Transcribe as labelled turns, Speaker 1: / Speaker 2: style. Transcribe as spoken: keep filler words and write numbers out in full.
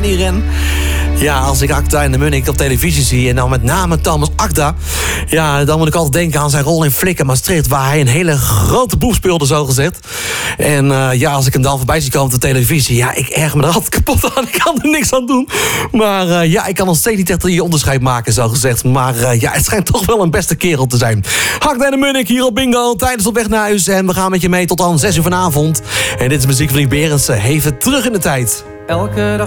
Speaker 1: die ren. Ja, als ik Akda en de Munnik op televisie zie... en dan met name Thomas Akda... ja, dan moet ik altijd denken aan zijn rol in Flikker Maastricht... waar hij een hele grote boef speelde, zogezegd. En uh, ja, als ik hem dan voorbij zie komen op de televisie... ja, ik erg me er altijd kapot aan. Ik kan er niks aan doen. Maar uh, ja, ik kan nog steeds niet echt die onderscheid maken, zogezegd. Maar uh, ja, het schijnt toch wel een beste kerel te zijn. Akda en de Munnik hier op Bingo, tijdens op weg naar huis. En we gaan met je mee tot aan zes uur vanavond. En dit is muziek van die Berendsen. Even terug in de tijd.
Speaker 2: Elke dag